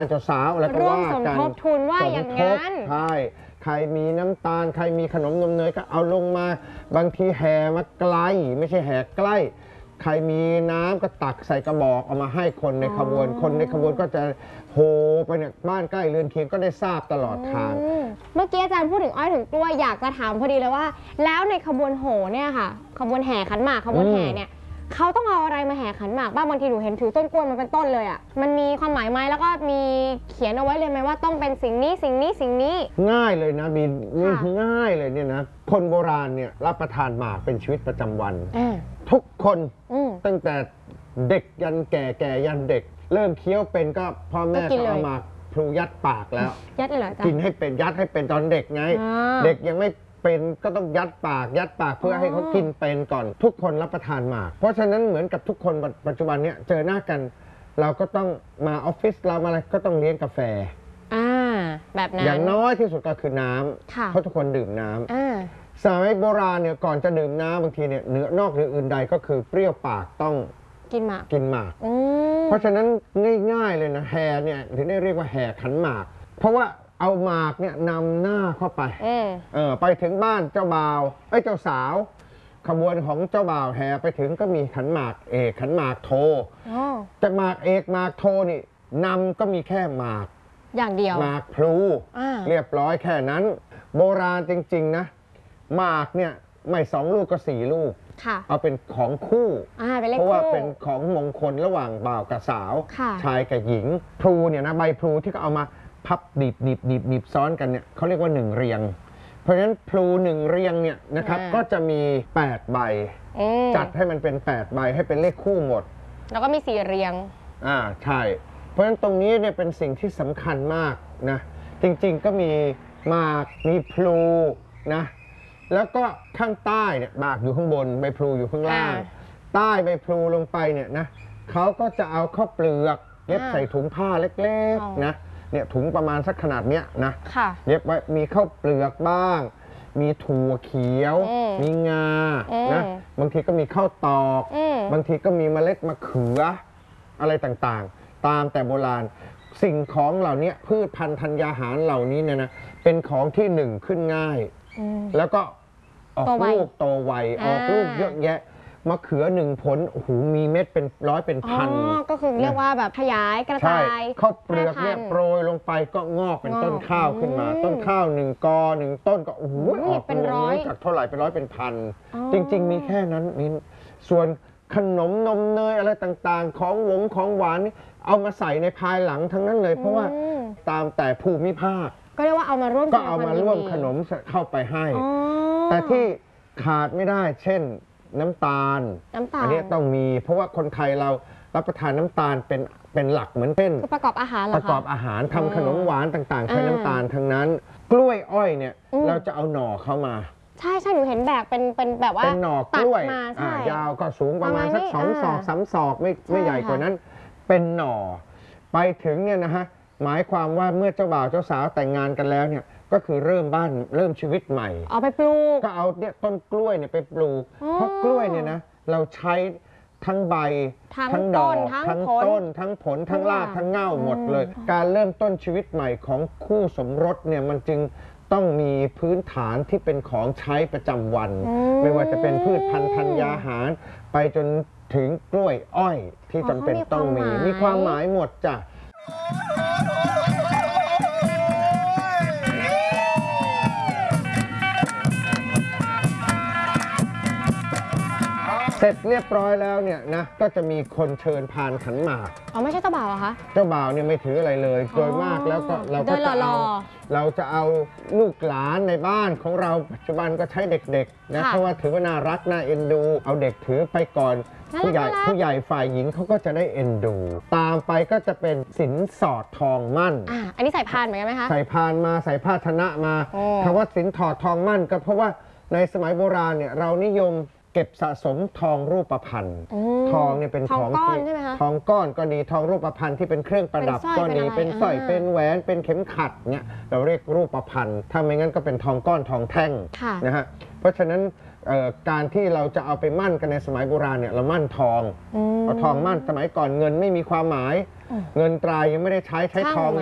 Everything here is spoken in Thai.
เจ้าสาวอะไรก็ว่ากันร่วมสมทบทุนว่าอย่างนั้นใช่ใครมีน้ำตาลใครมีขนมนมเนยก็เอาลงมาบางทีแห่มาไกลไม่ใช่แห่ใกล้ใครมีน้ำก็ตักใส่กระบอกเอามาให้คนในขบวนคนในขบวนก็จะโฮไปเนี่ยบ้านใกล้เรือนเคียงก็ได้ทราบตลอดทางเมื่อกี้อาจารย์พูดถึงอ้อยถึงกล้วยอยากจะถามพอดีเลยว่าแล้วในขบวนโหเนี่ยค่ะขบวนแห่ขันหมากขบวนแห่เนี่ยเขาต้องเอาอะไรมาแห่ขันหมากบ้างบางทีหนูเห็นถือต้นกล้วยมันเป็นต้นเลยอ่ะมันมีความหมายไหมแล้วก็มีเขียนเอาไว้เลยไหมว่าต้องเป็นสิ่งนี้สิ่งนี้สิ่งนี้ง่ายเลยนะมีง่ายเลยเนี่ยนะคนโบราณเนี่ยรับประทานหมากเป็นชีวิตประจำวันทุกคนตั้งแต่เด็กยันแก่ยันเด็กเริ่มเคี้ยวเป็นก็พ่อแม่ก็เอาหมากพลูยัดปากแล้วยัดเลยเหรอกินให้เป็นยัดให้เป็นตอนเด็กไงเด็กยังไม่เป็นก็ต้องยัดปากเพื่อให้เขากินเป็นก่อนทุกคนรับประทานหมากเพราะฉะนั้นเหมือนกับทุกคนปัจจุบันเนี้ยเจอหน้ากันเราก็ต้องมาออฟฟิศเรามาอะไรก็ต้องเลี้ยงกาแฟแบบนั้นอย่างน้อยที่สุดก็คือน้ำเพราะทุกคนดื่มน้ำสมัยโบราณเนี่ยก่อนจะดื่มน้ำบางทีเนี่ยนอกเหนืออื่นใดก็คือเปรี้ยวปากต้องกินหมากเพราะฉะนั้นง่ายๆเลยนะแห่เนี่ยถึงได้เรียกว่าแห่ขันหมากเพราะว่าเอาหมากเนี่ยนำหน้าเข้าไปไปถึงบ้านเจ้าบ่าวเจ้าสาวขบวนของเจ้าบ่าวแห่ไปถึงก็มีขันหมากเอกขันหมากโทแต่หมากเอกหมากโทนี่นำก็มีแค่หมากอย่างเดียวหมากพลูเรียบร้อยแค่นั้นโบราณจริงๆนะหมากเนี่ยไม่2 ลูกก็4 ลูกเอาเป็นของคู่เพราะว่าเป็นของมงคลระหว่างบ่าวกับสาวชายกับหญิงพลูเนี่ยนะใบพลูที่เขาเอามาพับดีบซ้อนกันเนี่ยเขาเรียกว่า1 เรียงเพราะฉะนั้นพลู1 เรียงเนี่ยนะครับก็จะมี8 ใบจัดให้มันเป็น8 ใบให้เป็นเลขคู่หมดแล้วก็มี4 เรียงใช่เพราะฉะนั้นตรงนี้เนี่ยเป็นสิ่งที่สำคัญมากนะจริงๆก็มีหมากมีพลูนะแล้วก็ข้างใต้เนี่ยหมากอยู่ข้างบนใบพลูอยู่ข้างล่างใต้ใบพลูลงไปเนี่ยนะเขาก็จะเอาข้าวเปลือกเย็บใส่ถุงผ้าเล็กๆนะเนี่ยถุงประมาณสักขนาดเนี้ยนะเย็บไว้มีข้าวเปลือกบ้างมีถั่วเขียวมีงานะบางทีก็มีข้าวตอกบางทีก็มีเมล็ดมะเขืออะไรต่างๆตามแต่โบราณสิ่งของเหล่านี้พืชพันธุ์ธัญญาหารเหล่านี้เนี่ยนะเป็นของที่1ขึ้นง่ายแล้วก็ออกลูกโตไวออกลูกเยอะแยะมะเขือ1 ผลโอ้โหมีเม็ดเป็นร้อยเป็นพันก็คือเรียกว่าแบบขยายกระจายข้าวเปลือกเนี่ยโปรยลงไปก็งอกเป็นต้นข้าวขึ้นมาต้นข้าว1 กอ 1 ต้นก็โอ้โหออกเป็นร้อยจากเท่าไหร่เป็นร้อยเป็นพันจริงๆมีแค่นั้นนี่ส่วนขนมนมเนยอะไรต่างๆของหวานนี่เอามาใส่ในภายหลังทั้งนั้นเลยเพราะว่าตามแต่ภูมิภาคก็เรียกว่าเอามาร่วมขนมเข้าไปให้แต่ที่ขาดไม่ได้เช่นน้ำตาลอันนี้ต้องมีเพราะว่าคนไทยเรารับประทานน้ำตาลเป็นหลักเหมือนเป็นประกอบอาหารเหรอคะประกอบอาหารทำขนมหวานต่างๆใช้น้ำตาลทั้งนั้นกล้วยอ้อยเนี่ยเราจะเอาหน่อเข้ามาใช่หนูเห็นแบบเป็นแบบว่าเป็นหน่อกล้วยยาวก็สูงประมาณสัก2 ศอก 3 ศอกไม่ใหญ่กว่านั้นเป็นหน่อไปถึงเนี่ยนะฮะหมายความว่าเมื่อเจ้าบ่าวเจ้าสาวแต่งงานกันแล้วเนี่ยก็คือเริ่มชีวิตใหม่เอาไปปลูกก็เอาเนี่ยต้นกล้วยเนี่ยไปปลูกเพราะกล้วยเนี่ยนะเราใช้ทั้งใบทั้งดอกทั้งต้นทั้งผลทั้งรากทั้งเง่าหมดเลยการเริ่มต้นชีวิตใหม่ของคู่สมรสเนี่ยมันจึงต้องมีพื้นฐานที่เป็นของใช้ประจำวันไม่ว่าจะเป็นพืชพันธุ์ธัญญาหารไปจนถึงกล้วยอ้อยที่จำเป็นต้องมีความหมายหมดจ้ะเสร็จเรียบร้อยแล้วเนี่ยนะก็จะมีคนเชิญพานขันหมากไม่ใช่เจ้าบ่าวเหรอคะเจ้าบ่าวเนี่ยไม่ถืออะไรเลยโดยมากแล้วก็เราจะเอาลูกหลานในบ้านของเราปัจจุบันก็ใช้เด็กๆนะเพราะว่าถือว่าน่ารักน่าเอ็นดูเอาเด็กถือไปก่อนผู้ใหญ่ฝ่ายหญิงเขาก็จะได้เอ็นดูตามไปก็จะเป็นสินสอดทองมั่นอันนี้ใส่พานเหมือนกันไหมคะใส่พานมาใส่ภาชนะมาคำว่าสินสอดทองมั่นก็เพราะว่าในสมัยโบราณเนี่ยเรานิยมเก็บสะสมทองรูปพรรณทองเนี่ยเป็นของก้อนใช่ไหมคะทองก้อนก็ดีทองรูปพรรณที่เป็นเครื่องประดับก็ดีเป็นสร้อยเป็นแหวนเป็นเข็มขัดเนี่ยเราเรียกรูปพรรณถ้าไม่งั้นก็เป็นทองก้อนทองแท่งนะฮะเพราะฉะนั้นการที่เราจะเอาไปมั่นกันในสมัยโบราณเนี่ยเรามั่นทองเอาทองมั่นสมัยก่อนเงินไม่มีความหมาย เงินตรายังไม่ได้ใช้ทอง